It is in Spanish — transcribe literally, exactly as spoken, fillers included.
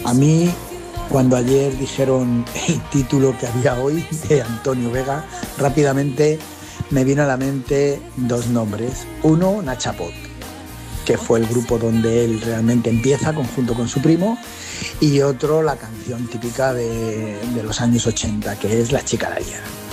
A mí, cuando ayer dijeron el título que había hoy de Antonio Vega, rápidamente me vino a la mente dos nombres. Uno, Nachapot, que fue el grupo donde él realmente empieza conjunto con su primo, y otro, la canción típica de, de los años ochenta, que es La chica de ayer.